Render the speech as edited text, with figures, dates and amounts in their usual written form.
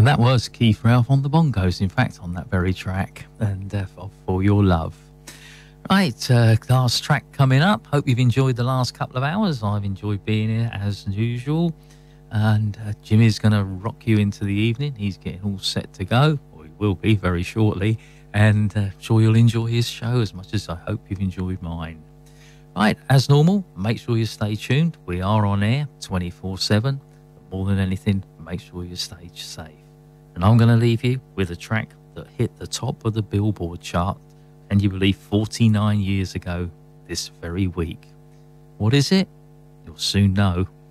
And that was Keith Ralph on the bongos, in fact, on that very track, and For Your Love. Right, last track coming up. Hope you've enjoyed the last couple of hours. I've enjoyed being here as usual. And Jimmy's going to rock you into the evening. He's getting all set to go, or he will be very shortly. And I'm sure you'll enjoy his show as much as I hope you've enjoyed mine. Right, as normal, make sure you stay tuned. We are on air 24/7. But more than anything, make sure you stay safe. And I'm going to leave you with a track that hit the top of the Billboard chart, and you believe 49 years ago this very week. What is it? You'll soon know